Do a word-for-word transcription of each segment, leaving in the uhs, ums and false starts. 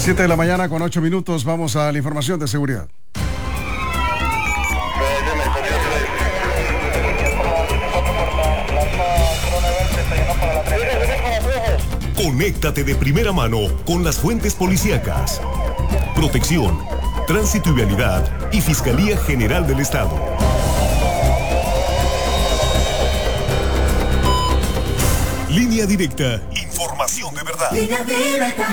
Siete de la mañana con ocho minutos, vamos a la información de seguridad. Conéctate de primera mano con las fuentes policíacas. Protección, Tránsito y Vialidad y Fiscalía General del Estado. Línea Directa. Información de verdad. Línea Directa.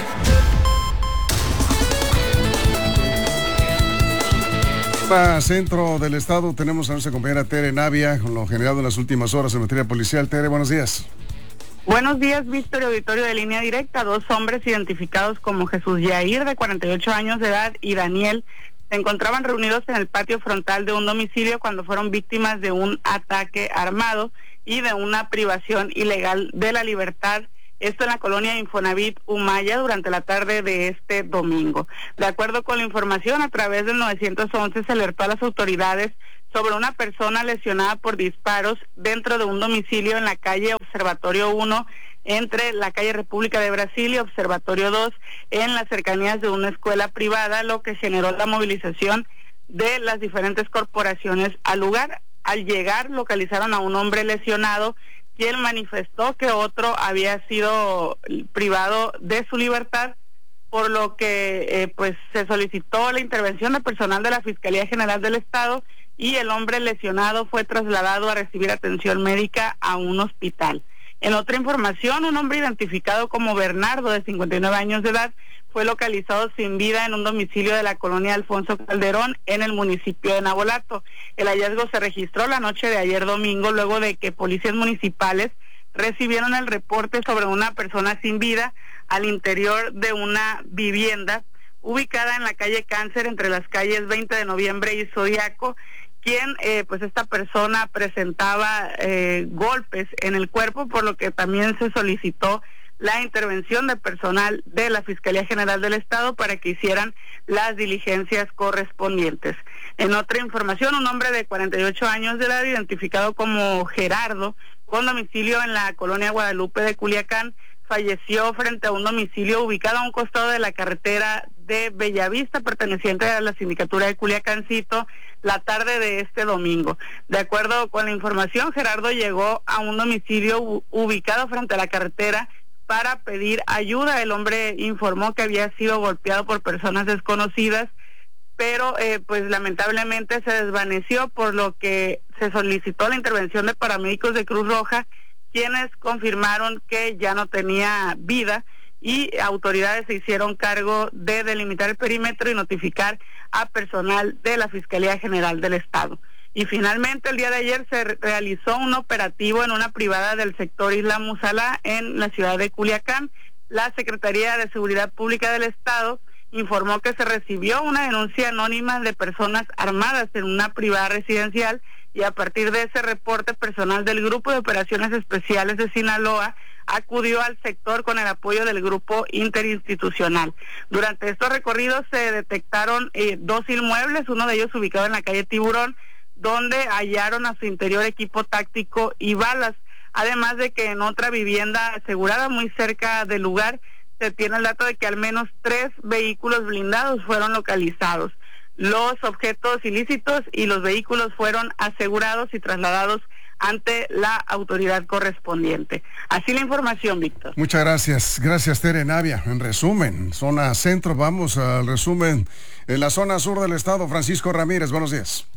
Para centro del estado tenemos a nuestra compañera Tere Navia con lo generado en las últimas horas en materia policial. Tere, buenos días. Buenos días, Víctor, auditorio de Línea Directa. Dos hombres identificados como Jesús Yair, de cuarenta y ocho años de edad, y Daniel, se encontraban reunidos en el patio frontal de un domicilio cuando fueron víctimas de un ataque armado y de una privación ilegal de la libertad. Esto en la colonia Infonavit Humaya durante la tarde de este domingo. De acuerdo con la información, a través del nueve once se alertó a las autoridades sobre una persona lesionada por disparos dentro de un domicilio en la calle Observatorio uno, entre la calle República de Brasil y Observatorio dos, en las cercanías de una escuela privada, lo que generó la movilización de las diferentes corporaciones al lugar. Al llegar, localizaron a un hombre lesionado, quien manifestó que otro había sido privado de su libertad, por lo que eh, pues se solicitó la intervención de personal de la Fiscalía General del Estado y el hombre lesionado fue trasladado a recibir atención médica a un hospital. En otra información, un hombre identificado como Bernardo, de cincuenta y nueve años de edad, fue localizado sin vida en un domicilio de la colonia Alfonso Calderón, en el municipio de Navolato. El hallazgo se registró la noche de ayer domingo, luego de que policías municipales recibieron el reporte sobre una persona sin vida al interior de una vivienda ubicada en la calle Cáncer, entre las calles veinte de noviembre y Zodiaco, quien, eh, pues esta persona presentaba eh, golpes en el cuerpo, por lo que también se solicitó la intervención de personal de la Fiscalía General del Estado para que hicieran las diligencias correspondientes. En otra información, un hombre de cuarenta y ocho años de edad, identificado como Gerardo, con domicilio en la colonia Guadalupe de Culiacán, falleció frente a un domicilio ubicado a un costado de la carretera de Bellavista, perteneciente a la sindicatura de Culiacancito, la tarde de este domingo. De acuerdo con la información, Gerardo llegó a un domicilio ubicado frente a la carretera para pedir ayuda. El hombre informó que había sido golpeado por personas desconocidas, pero eh, pues lamentablemente se desvaneció, por lo que se solicitó la intervención de paramédicos de Cruz Roja, quienes confirmaron que ya no tenía vida, y autoridades se hicieron cargo de delimitar el perímetro y notificar a personal de la Fiscalía General del Estado. Y finalmente, el día de ayer se re- realizó un operativo en una privada del sector Isla Musala, en la ciudad de Culiacán. La Secretaría de Seguridad Pública del Estado informó que se recibió una denuncia anónima de personas armadas en una privada residencial, y a partir de ese reporte, personal del Grupo de Operaciones Especiales de Sinaloa acudió al sector con el apoyo del grupo interinstitucional. Durante estos recorridos se detectaron eh, dos inmuebles, uno de ellos ubicado en la calle Tiburón, donde hallaron a su interior equipo táctico y balas, además de que en otra vivienda asegurada muy cerca del lugar se tiene el dato de que al menos tres vehículos blindados fueron localizados. Los objetos ilícitos y los vehículos fueron asegurados y trasladados ante la autoridad correspondiente. Así la información, Víctor. Muchas gracias. Gracias, Tere Navia. En resumen, zona centro, vamos al resumen. En la zona sur del estado, Francisco Ramírez, buenos días.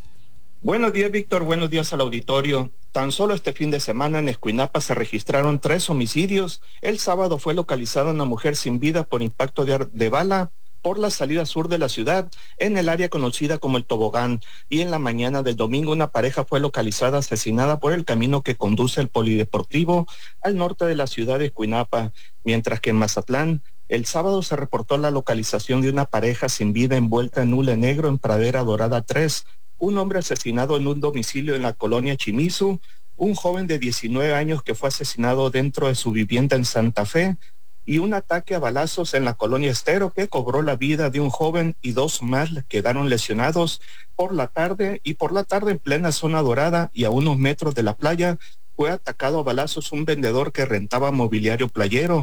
Buenos días, Víctor. Buenos días al auditorio. Tan solo este fin de semana en Escuinapa se registraron tres homicidios. El sábado fue localizada una mujer sin vida por impacto de, de bala por la salida sur de la ciudad, en el área conocida como el Tobogán, y en la mañana del domingo una pareja fue localizada asesinada por el camino que conduce al polideportivo al norte de la ciudad de Escuinapa, mientras que en Mazatlán el sábado se reportó la localización de una pareja sin vida envuelta en hule negro en Pradera Dorada tres, un hombre asesinado en un domicilio en la colonia Chimizu, un joven de diecinueve años que fue asesinado dentro de su vivienda en Santa Fe, y un ataque a balazos en la colonia Estero que cobró la vida de un joven y dos más quedaron lesionados. Por la tarde y por la tarde en plena zona dorada y a unos metros de la playa fue atacado a balazos un vendedor que rentaba mobiliario playero.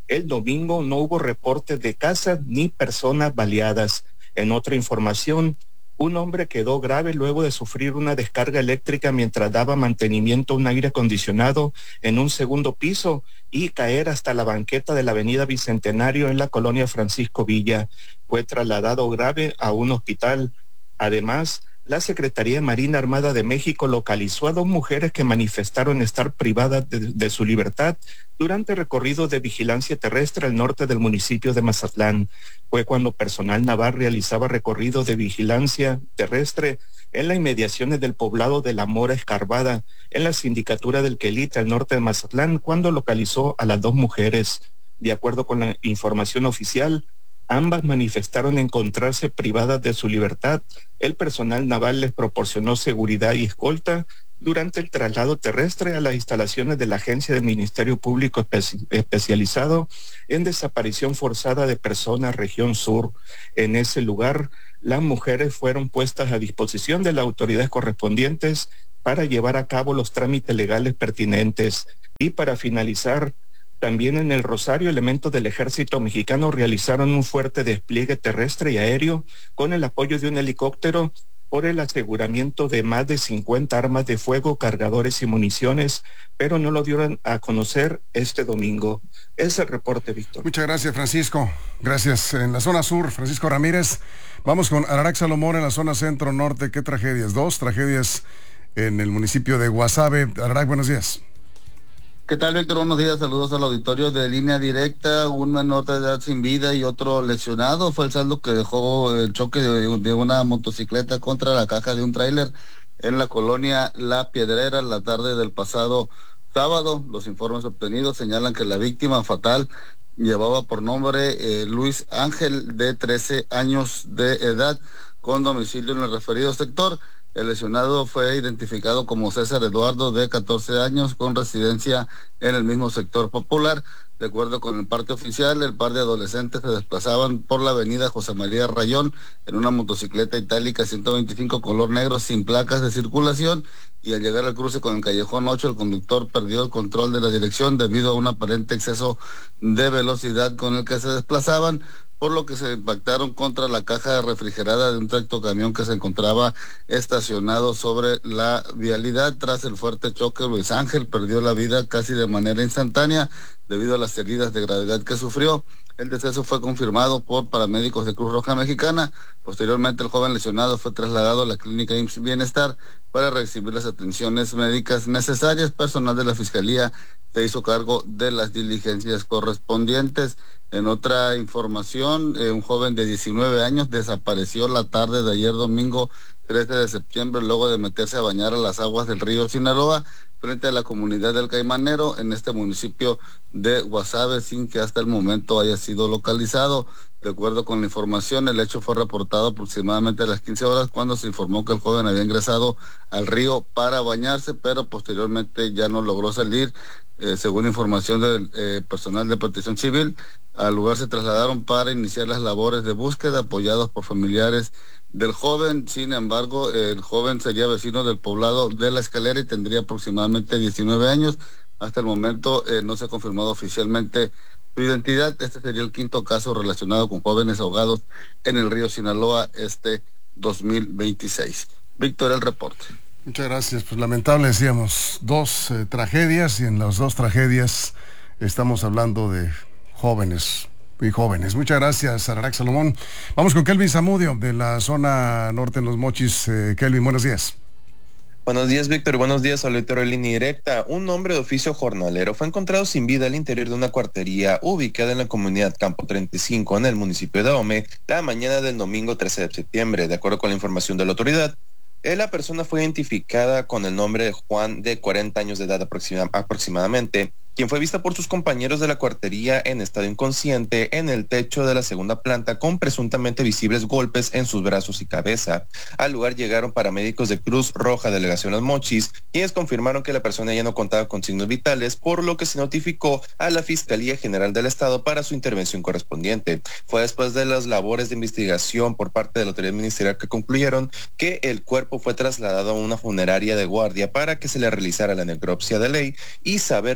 El domingo no hubo reportes de casas ni personas baleadas. En otra información, un hombre quedó grave luego de sufrir una descarga eléctrica mientras daba mantenimiento a un aire acondicionado en un segundo piso y caer hasta la banqueta de la avenida Bicentenario en la colonia Francisco Villa. Fue trasladado grave a un hospital. Además, la Secretaría de Marina Armada de México localizó a dos mujeres que manifestaron estar privadas de, de su libertad durante recorridos de vigilancia terrestre al norte del municipio de Mazatlán. Fue cuando personal naval realizaba recorridos de vigilancia terrestre en las inmediaciones del poblado de La Mora Escarbada, en la sindicatura del Quelite, al norte de Mazatlán, cuando localizó a las dos mujeres. De acuerdo con la información oficial, ambas manifestaron encontrarse privadas de su libertad. El personal naval les proporcionó seguridad y escolta durante el traslado terrestre a las instalaciones de la Agencia del Ministerio Público Espe- especializado en desaparición forzada de personas, región sur. En ese lugar, las mujeres fueron puestas a disposición de las autoridades correspondientes para llevar a cabo los trámites legales pertinentes. Y para finalizar, también en el Rosario, elementos del Ejército Mexicano realizaron un fuerte despliegue terrestre y aéreo con el apoyo de un helicóptero por el aseguramiento de más de cincuenta armas de fuego, cargadores y municiones, pero no lo dieron a conocer este domingo. Es el reporte, Víctor. Muchas gracias, Francisco. Gracias. En la zona sur, Francisco Ramírez. Vamos con Ararac Salomón en la zona centro-norte. ¿Qué tragedias? Dos tragedias en el municipio de Guasave. Ararac, buenos días. ¿Qué tal, Víctor? Buenos días, saludos al auditorio de Línea Directa. Un menor de edad sin vida y otro lesionado fue el saldo que dejó el choque de, de una motocicleta contra la caja de un tráiler en la colonia La Piedrera la tarde del pasado sábado. Los informes obtenidos señalan que la víctima fatal llevaba por nombre eh, Luis Ángel, de trece años de edad, con domicilio en el referido sector. El lesionado fue identificado como César Eduardo, de catorce años, con residencia en el mismo sector popular. De acuerdo con el parte oficial, el par de adolescentes se desplazaban por la avenida José María Rayón en una motocicleta itálica ciento veinticinco color negro sin placas de circulación, y al llegar al cruce con el callejón ocho, el conductor perdió el control de la dirección debido a un aparente exceso de velocidad con el que se desplazaban, por lo que se impactaron contra la caja refrigerada de un tractocamión que se encontraba estacionado sobre la vialidad. Tras el fuerte choque, Luis Ángel perdió la vida casi de manera instantánea debido a las heridas de gravedad que sufrió. El deceso fue confirmado por paramédicos de Cruz Roja Mexicana. Posteriormente, el joven lesionado fue trasladado a la clínica I M S S Bienestar para recibir las atenciones médicas necesarias. Personal de la Fiscalía se hizo cargo de las diligencias correspondientes. En otra información, eh, un joven de diecinueve años desapareció la tarde de ayer domingo trece de septiembre luego de meterse a bañar a las aguas del río Sinaloa frente a la comunidad del Caimanero en este municipio de Guasave, sin que hasta el momento haya sido localizado. De acuerdo con la información, el hecho fue reportado aproximadamente a las quince horas, cuando se informó que el joven había ingresado al río para bañarse, pero posteriormente ya no logró salir. Eh, según información del eh, personal de Protección Civil, al lugar se trasladaron para iniciar las labores de búsqueda, apoyados por familiares del joven. Sin embargo, el joven sería vecino del poblado de La Escalera y tendría aproximadamente diecinueve años. Hasta el momento eh, no se ha confirmado oficialmente su identidad. Este sería el quinto caso relacionado con jóvenes ahogados en el río Sinaloa este dos mil veintiséis. Víctor, el reporte. Muchas gracias. Pues lamentable, decíamos, dos eh, tragedias, y en las dos tragedias estamos hablando de jóvenes, muy jóvenes. Muchas gracias, Ararac Salomón. Vamos con Kelvin Zamudio, de la zona norte en Los Mochis. Eh, Kelvin, buenos días. Buenos días, Víctor. Buenos días, auditorio de Línea Directa. Un hombre de oficio jornalero fue encontrado sin vida al interior de una cuartería ubicada en la comunidad Campo treinta y cinco, en el municipio de Ahome, la mañana del domingo trece de septiembre. De acuerdo con la información de la autoridad, la persona fue identificada con el nombre de Juan, de cuarenta años de edad aproxima, aproximadamente, quien fue vista por sus compañeros de la cuartería en estado inconsciente en el techo de la segunda planta, con presuntamente visibles golpes en sus brazos y cabeza. Al lugar llegaron paramédicos de Cruz Roja Delegación Los Mochis, quienes confirmaron que la persona ya no contaba con signos vitales, por lo que se notificó a la Fiscalía General del Estado para su intervención correspondiente. Fue después de las labores de investigación por parte de la autoridad ministerial que concluyeron que el cuerpo fue trasladado a una funeraria de guardia para que se le realizara la necropsia de ley y saber la causa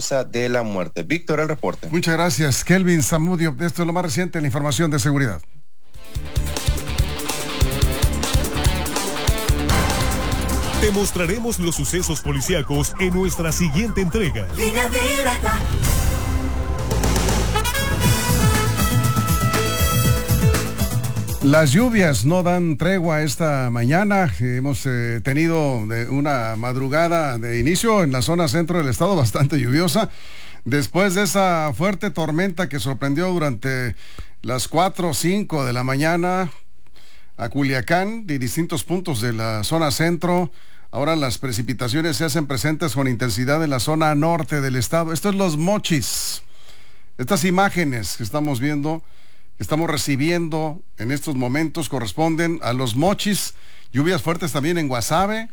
causa de la muerte. Víctor, el reporte. Muchas gracias, Kelvin Zamudio. Esto es lo más reciente en la información de seguridad. Te mostraremos los sucesos policíacos en nuestra siguiente entrega. Línea Directa. Las lluvias no dan tregua esta mañana. Hemos eh, tenido de una madrugada de inicio en la zona centro del estado bastante lluviosa. Después de esa fuerte tormenta que sorprendió durante las cuatro o cinco de la mañana a Culiacán y distintos puntos de la zona centro, ahora las precipitaciones se hacen presentes con intensidad en la zona norte del estado. Esto es Los Mochis. Estas imágenes que estamos viendo, que estamos recibiendo en estos momentos, corresponden a Los Mochis. Lluvias fuertes también en Guasave.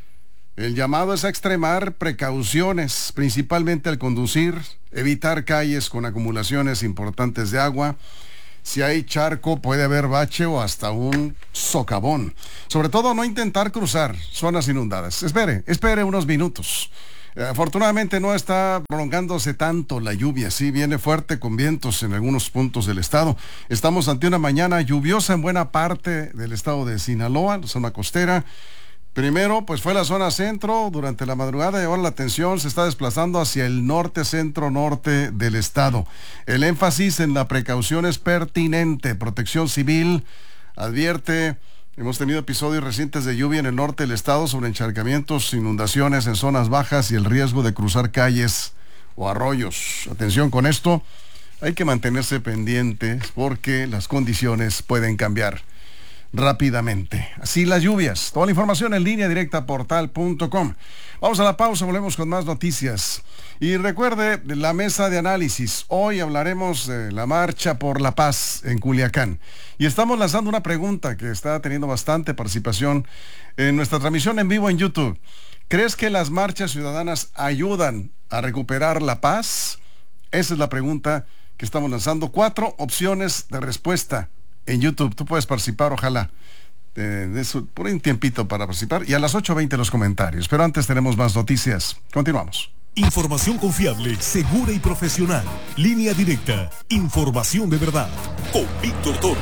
El llamado es a extremar precauciones, principalmente al conducir, evitar calles con acumulaciones importantes de agua. Si hay charco, puede haber bache o hasta un socavón. Sobre todo, no intentar cruzar zonas inundadas. Espere, espere unos minutos. Afortunadamente no está prolongándose tanto la lluvia, sí viene fuerte con vientos en algunos puntos del estado. Estamos ante una mañana lluviosa en buena parte del estado de Sinaloa, la zona costera. Primero, pues fue la zona centro durante la madrugada y ahora la atención se está desplazando hacia el norte, centro-norte del estado. El énfasis en la precaución es pertinente. Protección Civil advierte. Hemos tenido episodios recientes de lluvia en el norte del estado sobre encharcamientos, inundaciones en zonas bajas y el riesgo de cruzar calles o arroyos. Atención con esto, hay que mantenerse pendientes porque las condiciones pueden cambiar rápidamente. Así las lluvias. Toda la información en línea directa portal punto com. Vamos a la pausa, volvemos con más noticias. Y recuerde la mesa de análisis. Hoy hablaremos de la marcha por la paz en Culiacán. Y estamos lanzando una pregunta que está teniendo bastante participación en nuestra transmisión en vivo en YouTube. ¿Crees que las marchas ciudadanas ayudan a recuperar la paz? Esa es la pregunta que estamos lanzando. Cuatro opciones de respuesta en YouTube. Tú puedes participar, ojalá. Eh, de su, por un tiempito para participar. Y a las ocho veinte los comentarios. Pero antes tenemos más noticias. Continuamos. Información confiable, segura y profesional. Línea Directa. Información de verdad. Con Víctor Toro.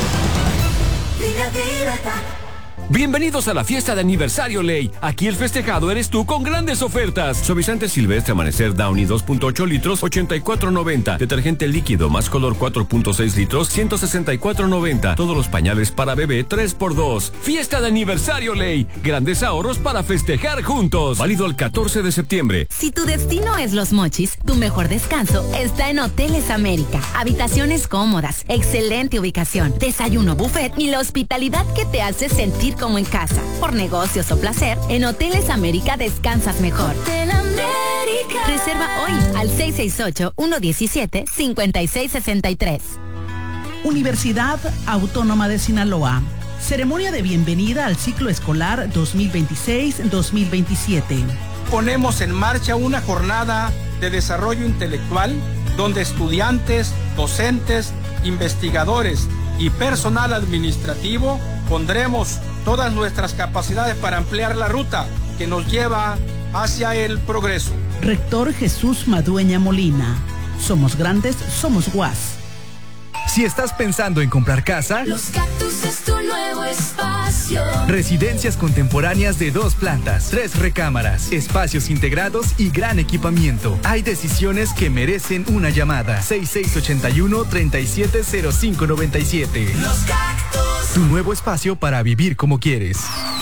Línea Directa. Bienvenidos a la fiesta de aniversario Ley. Aquí el festejado eres tú con grandes ofertas. Suavizante Silvestre Amanecer Downy dos punto ocho litros, ochenta y cuatro noventa. Detergente líquido más color cuatro punto seis litros, ciento sesenta y cuatro noventa. Todos los pañales para bebé tres por dos. Fiesta de aniversario Ley. Grandes ahorros para festejar juntos. Válido el catorce de septiembre. Si tu destino es Los Mochis, tu mejor descanso está en Hoteles América. Habitaciones cómodas, excelente ubicación, desayuno buffet y la hospitalidad que te hace sentir como en casa. Por negocios o placer, en Hoteles América descansas mejor. Hotel América. Reserva hoy al seis seis ocho, uno uno siete, cinco seis seis tres. Universidad Autónoma de Sinaloa. Ceremonia de bienvenida al ciclo escolar dos mil veintiséis dos mil veintisiete. Ponemos en marcha una jornada de desarrollo intelectual donde estudiantes, docentes, investigadores y personal administrativo pondremos todas nuestras capacidades para ampliar la ruta que nos lleva hacia el progreso. Rector Jesús Madueña Molina. Somos grandes, somos U A S. Si estás pensando en comprar casa, Los Cactus es tu nuevo espacio. Residencias contemporáneas de dos plantas, tres recámaras, espacios integrados y gran equipamiento. Hay decisiones que merecen una llamada. seis seis ocho uno, tres siete cero cinco nueve siete. Los Cactus. Tu nuevo espacio para vivir como quieres.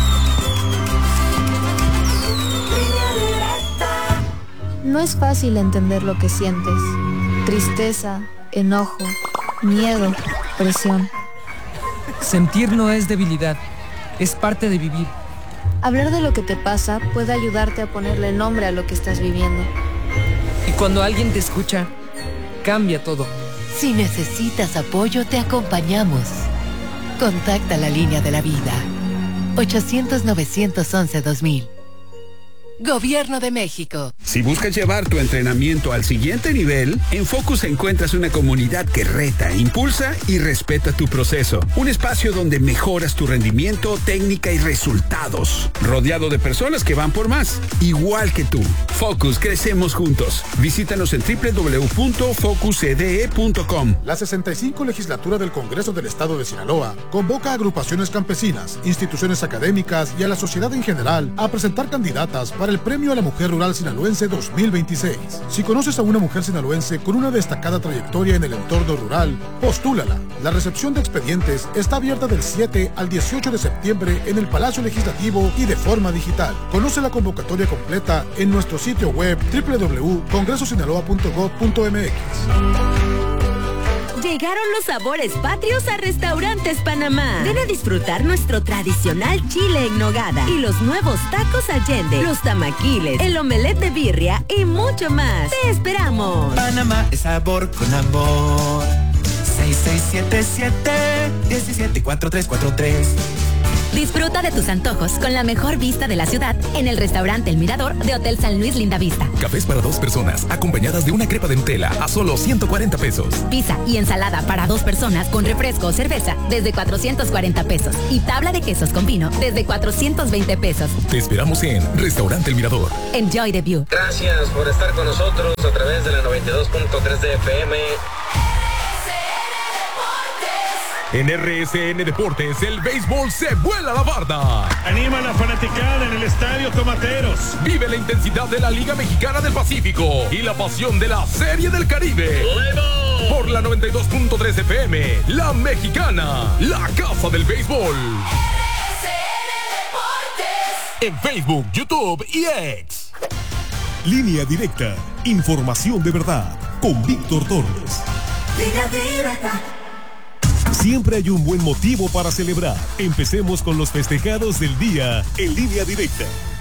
No es fácil entender lo que sientes. Tristeza, enojo, miedo, presión. Sentir no es debilidad, es parte de vivir. Hablar de lo que te pasa puede ayudarte a ponerle nombre a lo que estás viviendo. Y cuando alguien te escucha, cambia todo. Si necesitas apoyo, te acompañamos. Contacta la línea de la vida. ochocientos, novecientos once, dos mil. Gobierno de México. Si buscas llevar tu entrenamiento al siguiente nivel, en Focus encuentras una comunidad que reta, impulsa y respeta tu proceso. Un espacio donde mejoras tu rendimiento, técnica y resultados. Rodeado de personas que van por más, igual que tú. Focus, crecemos juntos. Visítanos en doble u doble u doble u punto focus e d e punto com. La sesenta y cinco legislatura del Congreso del Estado de Sinaloa convoca a agrupaciones campesinas, instituciones académicas y a la sociedad en general a presentar candidatas para el Premio a la Mujer Rural Sinaloense dos mil veintiséis. Si conoces a una mujer sinaloense con una destacada trayectoria en el entorno rural, postúlala. La recepción de expedientes está abierta del siete al dieciocho de septiembre en el Palacio Legislativo y de forma digital. Conoce la convocatoria completa en nuestro sitio web doble u doble u doble u punto congreso sinaloa punto gob punto m x. Llegaron los sabores patrios a Restaurantes Panamá. Ven a disfrutar nuestro tradicional chile en nogada y los nuevos tacos Allende, los tamaquiles, el omelette de birria y mucho más. ¡Te esperamos! Panamá es sabor con amor. seis seis siete siete, uno siete cuatro tres cuatro tres. Disfruta de tus antojos con la mejor vista de la ciudad en el restaurante El Mirador de Hotel San Luis Lindavista. Cafés para dos personas, acompañadas de una crepa de Nutella a solo ciento cuarenta pesos. Pizza y ensalada para dos personas con refresco o cerveza desde cuatrocientos cuarenta pesos. Y tabla de quesos con vino desde cuatrocientos veinte pesos. Te esperamos en Restaurante El Mirador. Enjoy the view. Gracias por estar con nosotros a través de la noventa y dos punto tres de F M. En R S N Deportes, el béisbol se vuela la barda. Anima a la fanaticada en el Estadio Tomateros. Vive la intensidad de la Liga Mexicana del Pacífico y la pasión de la Serie del Caribe. ¡Luego! Por la noventa y dos punto tres F M, La Mexicana, la casa del béisbol. R S N Deportes. En Facebook, YouTube y X. Línea Directa, información de verdad, con Víctor Torres. Línea Directa. Siempre hay un buen motivo para celebrar. Empecemos con los festejados del día en Línea Directa.